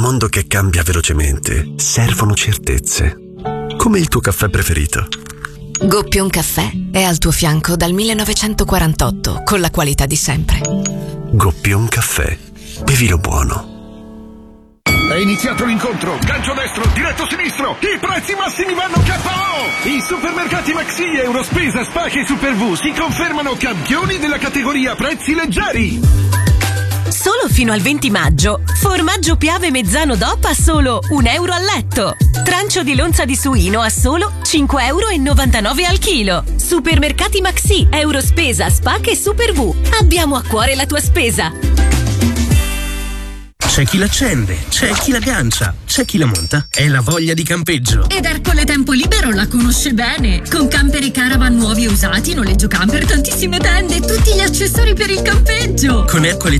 mondo che cambia velocemente, servono certezze. Come il tuo caffè preferito. Goppion Caffè è al tuo fianco dal 1948, con la qualità di sempre. Goppion Caffè. Bevilo buono. È iniziato l'incontro. Gancio destro, diretto sinistro. I prezzi massimi vanno KO. I supermercati Maxi, Eurospesa, Spacche e Super V si confermano campioni della categoria prezzi leggeri. Solo fino al 20 maggio, formaggio Piave Mezzano DOP a solo €1 al letto. Trancio di lonza di suino a solo €5,99 al chilo. Supermercati Maxi, Eurospesa, Spacche e Super V. Abbiamo a cuore la tua spesa. C'è chi l'accende, c'è chi la gancia, c'è chi la monta. È la voglia di campeggio. Ed Ercole Tempo Libero la conosce bene. Con camper e caravan nuovi e usati, noleggio camper, tantissime tende e tutti gli accessori per il campeggio. Con Ercole